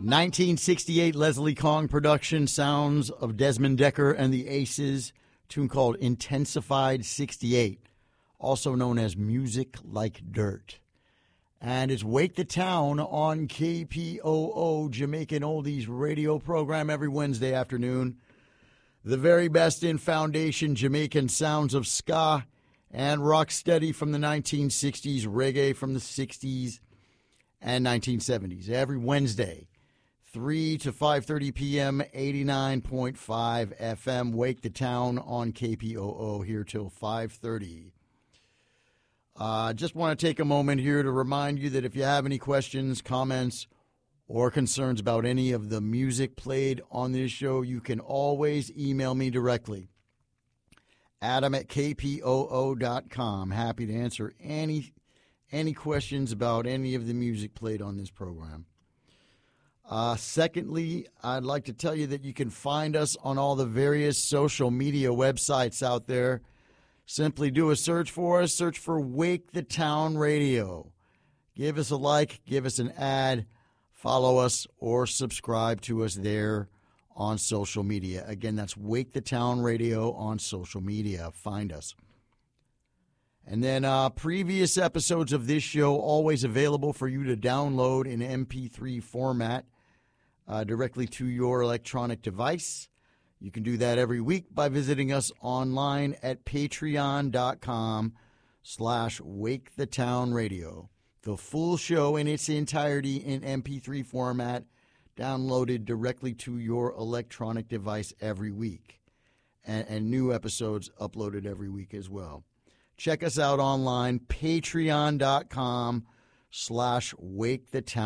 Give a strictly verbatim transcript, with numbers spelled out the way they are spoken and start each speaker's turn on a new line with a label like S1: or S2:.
S1: nineteen sixty-eight Leslie Kong production, sounds of Desmond Decker and the Aces, tune called Intensified sixty-eight, also known as Music Like Dirt. And it's Wake the Town on K P O O, Jamaican Oldies radio program every Wednesday afternoon. The very best in foundation Jamaican sounds of ska and rocksteady from the nineteen sixties, reggae from the sixties and nineteen seventies. Every Wednesday, three to five thirty p.m., eighty-nine point five F M, Wake the Town on K P O O, here till five thirty. I uh, just want to take a moment here to remind you that if you have any questions, comments, or concerns about any of the music played on this show, you can always email me directly. Adam at K P O O dot com. Happy to answer any any questions about any of the music played on this program. Uh, secondly, I'd like to tell you that you can find us on all the various social media websites out there. Simply do a search for us. Search for Wake the Town Radio. Give us a like, give us an ad, follow us, or subscribe to us there on social media. Again, that's Wake the Town Radio on social media. Find us. And then uh, previous episodes of this show always available for you to download in M P three format uh, directly to your electronic device. You can do that every week by visiting us online at patreon.com slash Wake the Town Radio. The full show in its entirety in M P three format, downloaded directly to your electronic device every week. And, and new episodes uploaded every week as well. Check us out online, patreon.com slash Wake the Town.